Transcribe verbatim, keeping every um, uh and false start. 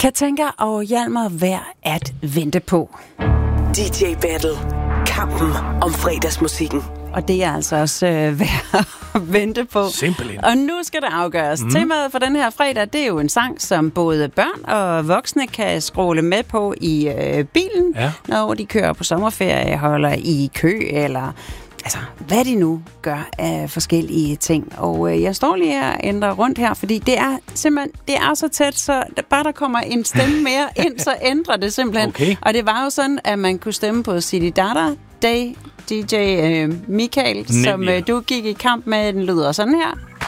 Katinka og Hjalmar værd at vente på. D J Battle. Kampen om fredagsmusikken. Og det er altså også øh, værd at vente på. Simpelthen. Og nu skal det afgøres. Mm. Temaet for den her fredag, det er jo en sang, som både børn og voksne kan scrolle med på i øh, bilen, ja. når de kører på sommerferie, holder i kø, eller altså, hvad de nu gør af forskellige ting. Og øh, jeg står lige her og ændrer rundt her, fordi det er simpelthen, det er så tæt, så bare der kommer en stemme mere ind, så ændrer det simpelthen. Okay. Og det var jo sådan, at man kunne stemme på Zididada Day, D J øh, Michael, som øh, du gik i kamp med. Den lyder sådan her.